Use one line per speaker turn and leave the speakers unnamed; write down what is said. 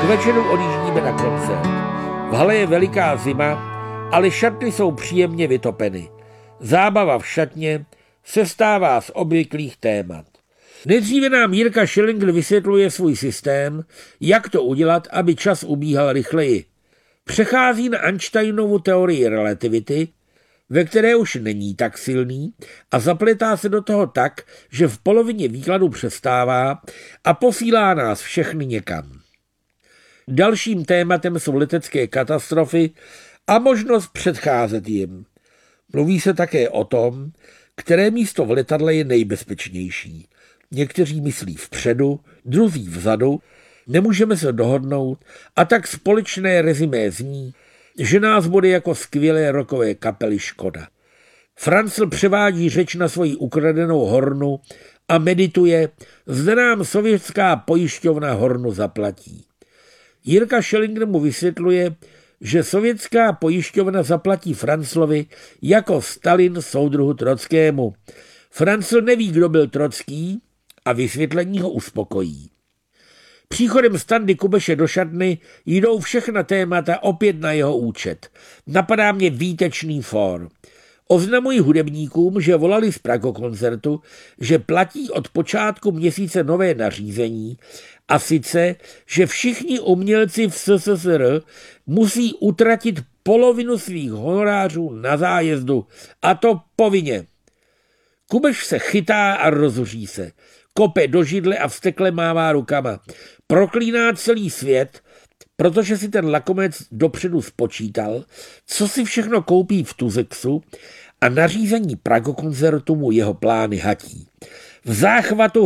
večeru odjíždíme na koncert. V hale je veliká zima, ale šatny jsou příjemně vytopeny. Zábava v šatně sestává z obvyklých témat. Nejdříve nám Jirka Schillinger vysvětluje svůj systém, jak to udělat, aby čas ubíhal rychleji. Přechází na Einsteinovu teorii relativity, ve které už není tak silný a zapletá se do toho tak, že v polovině výkladu přestává a posílá nás všechny někam. Dalším tématem jsou letecké katastrofy a možnost předcházet jim. Mluví se také o tom, které místo v letadle je nejbezpečnější. Někteří myslí vpředu, druzí vzadu, nemůžeme se dohodnout a tak společné rezimé zní, že nás bude jako skvělé rockové kapely škoda. Franzl převádí řeč na svoji ukradenou hornu a medituje, zda nám sovětská pojišťovna hornu zaplatí. Jirka Schillinger mu vysvětluje, že sovětská pojišťovna zaplatí Franzlovi jako Stalin soudruhu Trockému. Franzl neví, kdo byl Trocký a vysvětlení ho uspokojí. Příchodem Standy Kubeše do šatny jdou všechna témata opět na jeho účet. Napadá mě výtečný fór. Oznamuji hudebníkům, že volali z Pragokoncertu, že platí od počátku měsíce nové nařízení, a sice, že všichni umělci v SSSR musí utratit polovinu svých honorářů na zájezdu, a to povinně. Kubeš se chytá a rozuří se. Kope do židle a vztekle mává rukama. Proklíná celý svět, protože si ten lakomec dopředu spočítal, co si všechno koupí v Tuzexu a nařízení Pragokoncertu mu jeho plány hatí. V záchvatu